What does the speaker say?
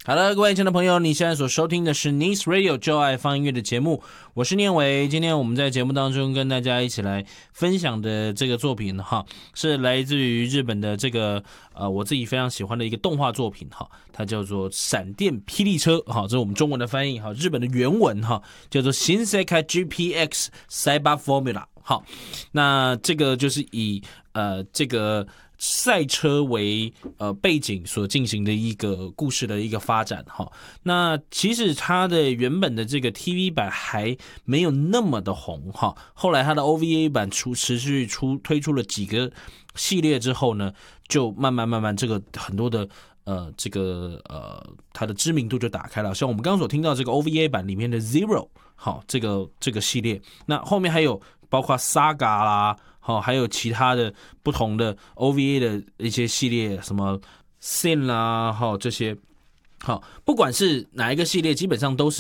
好了，各位亲爱的朋友，你现在所收听的是 Nice Radio 就爱放音乐的节目，我是念伟。今天我们在节目当中跟大家一起来分享的这个作品哈，是来自于日本的这个我自己非常喜欢的一个动画作品哈，它叫做闪电霹雳车哈，这是我们中文的翻译哈，日本的原文哈叫做 Shinsekai GPX Cyber Formula。好，那这个就是以这个赛车为背景所进行的一个故事的一个发展哈。那其实它的原本的这个 TV 版还没有那么的红哈，后来它的 OVA 版持续推出了几个系列之后呢，就慢慢这个很多的它的知名度就打开了。像我们刚刚所听到这个 OVA 版里面的 Zero 好，这个系列，那后面还有包括 Saga 啦，好，还有其他的不同的 OVA 的一些系列，什么 Sin 啦，好，这些好，不管是哪一个系列，基本上都是